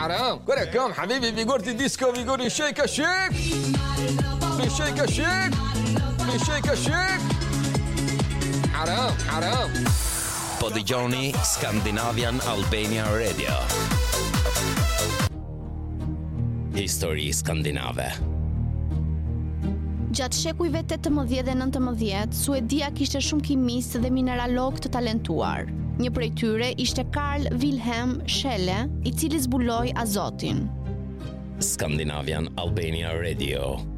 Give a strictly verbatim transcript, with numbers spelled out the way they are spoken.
حرام كم حبيبي بيجورتي ديسكو بيجوري شيكا شيك بشيكا شيك بشيكا شيك حرام حرام Po dëgjoni Scandinavian Albania Radio. Histori skandinave. Gjatë shekujve tetëmbëdhjetë dhe nëntëmbëdhjetë, Suedia kishte shumë kimistë dhe mineralogë të talentuar. Një prej tyre ishte Carl Wilhelm Scheele, i cili zbuloi azotin. Scandinavian Albania Radio.